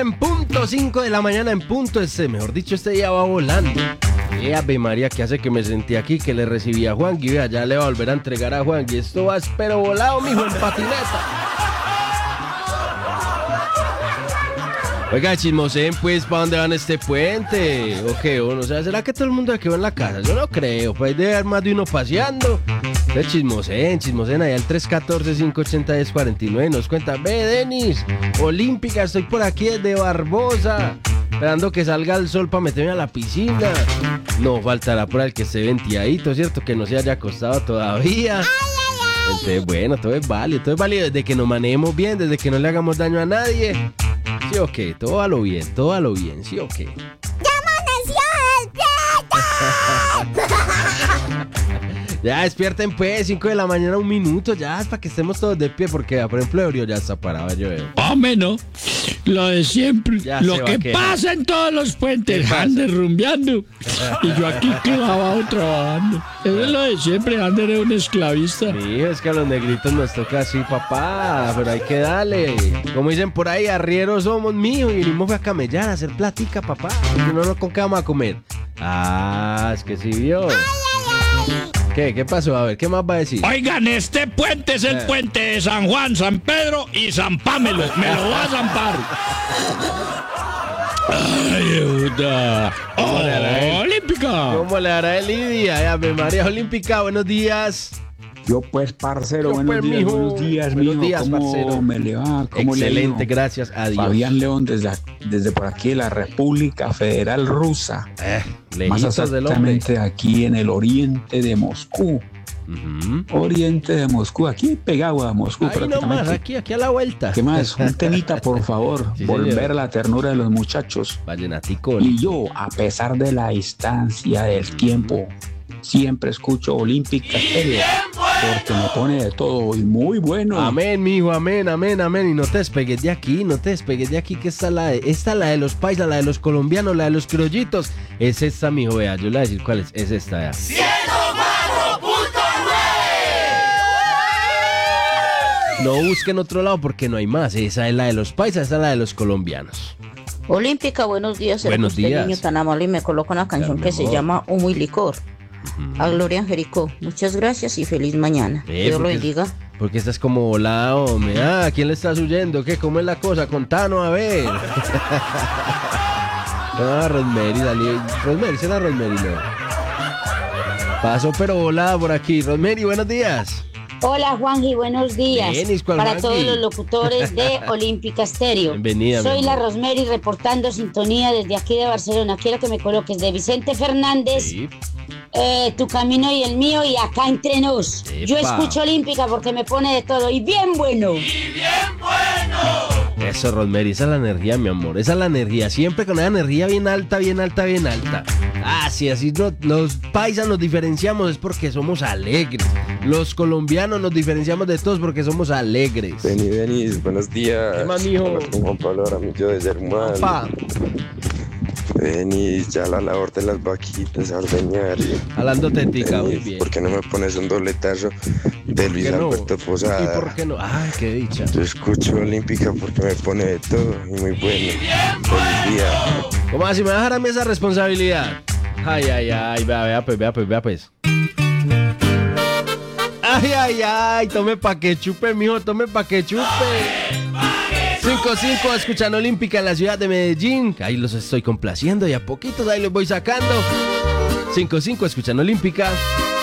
En punto, 5 de la mañana en punto, mejor dicho, este día va volando. Ave María, que hace que me sentí aquí, que le recibí a Juan, y vea, ya le va a volver a entregar a Juan, y esto va pero volado, mijo, en patineta. Oiga, chismosen, pues, ¿para dónde van este puente? ¿O qué? O sea, ¿será que todo el mundo se quedó en la casa? Yo no creo, pues debe haber más de uno paseando. Entonces, chismosen, allá al 314-580-1049, nos cuenta, ve, Denis, Olímpica, estoy por aquí desde Barbosa, esperando que salga el sol para meterme a la piscina. No faltará por el que esté venteadito, ¿cierto? Que no se haya acostado todavía. Entonces, bueno, todo es válido, desde que nos manejemos bien, desde que no le hagamos daño a nadie. Sí, ok, todo va lo bien, sí, ok. ¡Ya amaneció despierta! Ya despierten pues, 5 de la mañana, 1 minuto, ya es para que estemos todos de pie, porque por ejemplo Ebrio ya está parado, yo veo. Hombre, no, lo de siempre, ya lo que pasa en todos los puentes, Ander rumbeando y yo aquí clavado trabajando. Eso es lo de siempre, Ander es un esclavista. Sí, es que a los negritos nos toca así, papá, pero hay que darle. Como dicen por ahí, arrieros somos míos y venimos a camellar, a hacer platica, papá. Si no, ¿con qué vamos a comer? Ah, es que sí vio. ¿Qué pasó? A ver, ¿qué más va a decir? Oigan, este puente es el puente de San Juan, San Pedro y San Pámelo. Me lo voy a zampar. ¡Ay, Euda! ¡Olímpica! ¿Cómo le hará el Lidia? Ave María Olímpica, buenos días. Yo pues, parcero, buenos días, Buenos días, ¿Cómo parcero. me le va? ¿Cómo excelente, le gracias a Dios. Fabián León desde por aquí, la República Federal Rusa. Más exactamente aquí en el oriente de Moscú. Oriente de Moscú, aquí pegado a Moscú. Ahí nomás, aquí a la vuelta. ¿Qué más? Un temita, por favor. Sí, volver señor. a la ternura de los muchachos. Vallenatico. Y yo, a pesar de la distancia del tiempo, siempre escucho Olímpica Estéreo, porque me pone de todo y muy bueno. Amén, mijo, amén. Y no te despegues de aquí, que esta es la de los paisas, la de los colombianos, la de los criollitos. Es esta, mijo, vea, yo le voy a decir cuál es esta, ya. 104.9. No busquen otro lado porque no hay más. Esa es la de los paisas, esa es la de los colombianos. Olímpica, buenos días. Buenos días. Niño tan amable y me coloca una canción que se llama Humo y Licor. A Gloria Angelico, muchas gracias y feliz mañana. Dios lo bendiga. Porque estás como volada, hombre. ¿A quién le estás huyendo? ¿Qué? ¿Cómo es la cosa? Contanos, a ver. Rosemary, será Rosemary, no. Pasó pero volada por aquí. Rosemary, buenos días. Hola Juanji, buenos días. Para Juanji? todos los locutores de Olímpica Estéreo. Bienvenida. Soy la Rosemary reportando sintonía desde aquí de Barcelona. Quiero que me coloques de Vicente Fernández, Sí. Tu camino y el mío y acá entre nos. Epa. Yo escucho Olímpica porque me pone de todo y bien bueno. Eso, Rosemary, esa es la energía, mi amor. Esa es la energía. Siempre con una energía bien alta. Ah, sí, así los paisas nos diferenciamos es porque somos alegres. Los colombianos nos diferenciamos de todos porque somos alegres. Denis, buenos días. ¿Qué más, mijo? Hablas con Juan Pablo Aramillo de Germán. Opa. Denis, ya la labor de las vaquitas a ordeñar. Hablando tetica, muy Denis, bien. ¿por qué no me pones un dobletazo de Luis ¿Por qué no? Alberto Posada? ¿Y por qué no? Ay, qué dicha. Yo escucho Olímpica porque me pone de todo y muy bueno. Feliz día. ¿Cómo así me va a dejar a mí esa responsabilidad? Ay, vea pues. Ay, tome pa' que chupe, mijo, tome pa' que chupe. 5-5, escuchan Olímpica en la ciudad de Medellín. Ahí los estoy complaciendo y a poquitos ahí los voy sacando. 5-5, escuchan Olímpica.